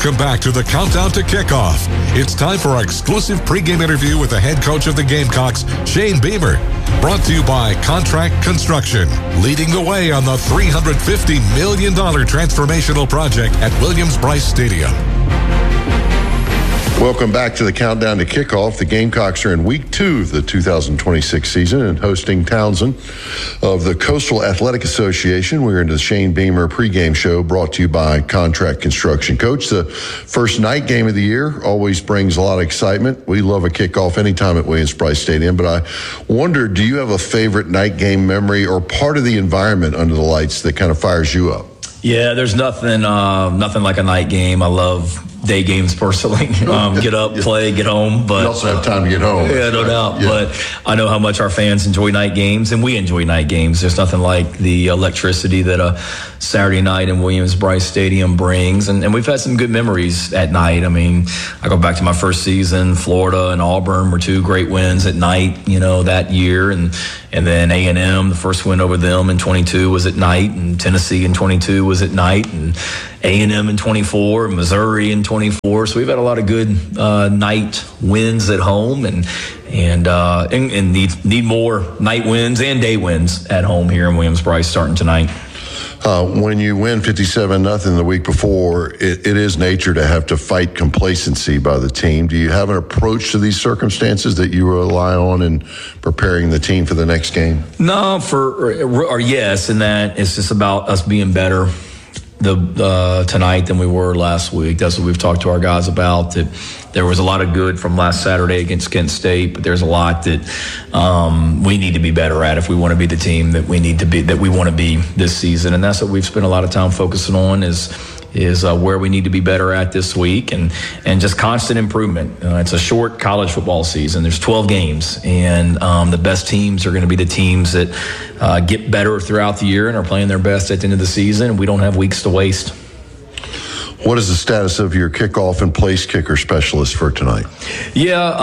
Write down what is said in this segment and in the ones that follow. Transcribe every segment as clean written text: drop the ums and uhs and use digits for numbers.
Welcome back to the Countdown to Kickoff. It's time for our exclusive pregame interview with the head coach of the Gamecocks, Shane Beamer. Brought to you by Contract Construction, leading the way on the $350 million transformational project at Williams-Brice Stadium. Welcome back to the Countdown to Kickoff. The Gamecocks are in week 2 of the 2026 season and hosting Townsend of the Coastal Athletic Association. We're into the Shane Beamer pregame show brought to you by Contract Construction. Coach, the first night game of the year always brings a lot of excitement. We love a kickoff anytime at Williams-Brice Stadium, but I wonder, do you have a favorite night game memory or part of the environment under the lights that kind of fires you up? Yeah, there's nothing like a night game. I love day games personally. Get up, play, get home. But you also have time to get home. Yeah, no doubt. Yeah. But I know how much our fans enjoy night games, and we enjoy night games. There's nothing like the electricity that a Saturday night in Williams-Brice Stadium brings. And we've had some good memories at night. I mean, I go back to my first season. Florida and Auburn were 2 great wins at night, that year. And then A&M, the first win over them in 22 was at night, and Tennessee in 22 was at night, and A&M in 24, Missouri in 24. So we've had a lot of good night wins at home, and need more night wins and day wins at home here in Williams-Brice starting tonight. When you win 57-0 the week before, it is nature to have to fight complacency by the team. Do you have an approach to these circumstances that you rely on in preparing the team for the next game? No, yes, in that it's just about us being better tonight than we were last week. That's what we've talked to our guys about. That there was a lot of good from last Saturday against Kent State, but there's a lot that we need to be better at if we want to be the team that we want to be this season. And that's what we've spent a lot of time focusing on is where we need to be better at this week, and just constant improvement. It's a short college football season. There's 12 games, and the best teams are going to be the teams that get better throughout the year and are playing their best at the end of the season. We don't have weeks to waste. What is the status of your kickoff and place kicker specialist for tonight? Yeah,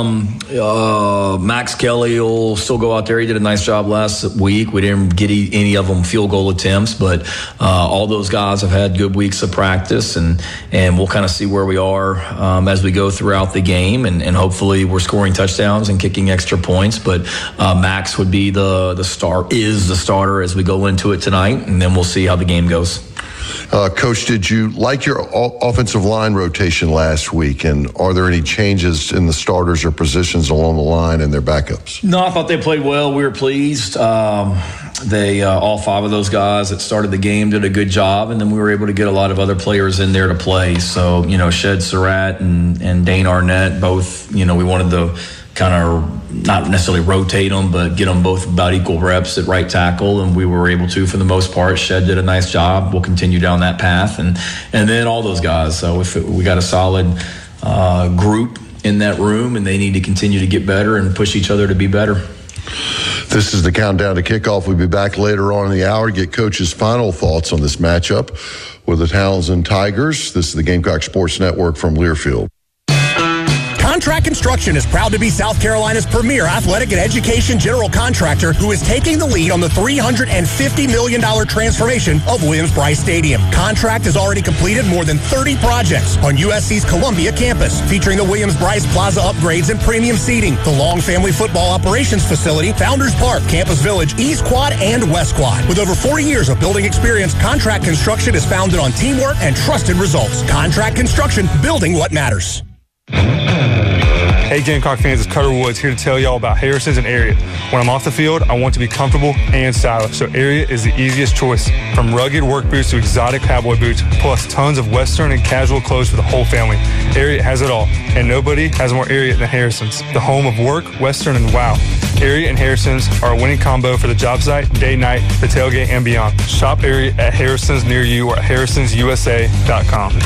Max Kelly will still go out there. He did a nice job last week. We didn't get any of them field goal attempts, but all those guys have had good weeks of practice, and we'll kind of see where we are as we go throughout the game, and hopefully we're scoring touchdowns and kicking extra points. But Max would be the starter as we go into it tonight, and then we'll see how the game goes. Coach, did you like your offensive line rotation last week? And are there any changes in the starters or positions along the line and their backups? No, I thought they played well. We were pleased. They all 5 of those guys that started the game did a good job, and then we were able to get a lot of other players in there to play. So, Shed Surratt and Dane Arnett, both, we wanted to kind of not necessarily rotate them, but get them both about equal reps at right tackle, and we were able to for the most part. Shed did a nice job. We'll continue down that path, and then all those guys. So we got a solid group in that room, and they need to continue to get better and push each other to be better. This is the Countdown to Kickoff. We'll be back later on in the hour to get Coach's final thoughts on this matchup with the Townsend Tigers. This is the Gamecock Sports Network from Learfield. Contract Construction is proud to be South Carolina's premier athletic and education general contractor who is taking the lead on the $350 million transformation of Williams-Brice Stadium. Contract has already completed more than 30 projects on USC's Columbia campus, featuring the Williams-Brice Plaza upgrades and premium seating, the Long Family Football Operations Facility, Founders Park, Campus Village, East Quad, and West Quad. With over 40 years of building experience, Contract Construction is founded on teamwork and trusted results. Contract Construction, building what matters. Hey Gamecock fans, it's Cutter Woods here to tell y'all about Harrison's and Ariat. When I'm off the field, I want to be comfortable and stylish, so Ariat is the easiest choice. From rugged work boots to exotic cowboy boots, plus tons of Western and casual clothes for the whole family. Ariat has it all, and nobody has more Ariat than Harrison's, the home of work, Western, and wow. Ariat and Harrison's are a winning combo for the job site, day, night, the tailgate, and beyond. Shop Ariat at Harrison's near you or at harrisonsusa.com.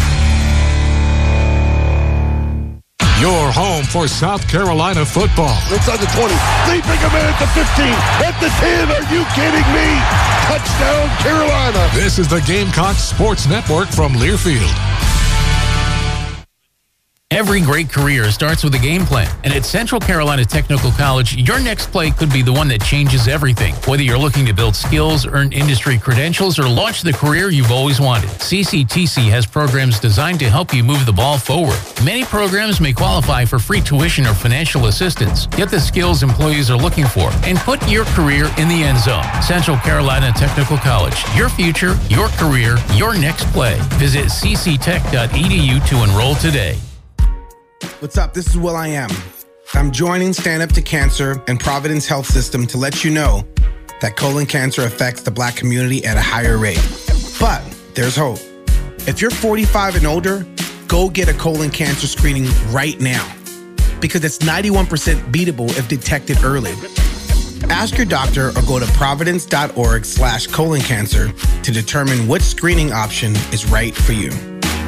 Your home for South Carolina football. Inside the 20, leaping a man at the 15, at the 10. Are you kidding me? Touchdown, Carolina. This is the Gamecock Sports Network from Learfield. Every great career starts with a game plan, and at Central Carolina Technical College, your next play could be the one that changes everything. Whether you're looking to build skills, earn industry credentials, or launch the career you've always wanted, CCTC has programs designed to help you move the ball forward. Many programs may qualify for free tuition or financial assistance. Get the skills employees are looking for and put your career in the end zone. Central Carolina Technical College. Your future, your career, your next play. Visit cctech.edu to enroll today. What's up? This is will.i.am. I'm joining Stand Up to Cancer and Providence Health System to let you know that colon cancer affects the Black community at a higher rate. But there's hope. If you're 45 and older, go get a colon cancer screening right now because it's 91% beatable if detected early. Ask your doctor or go to providence.org/colon cancer to determine which screening option is right for you.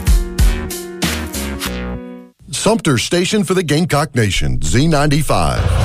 Sumter Station for the Gamecock Nation, Z95.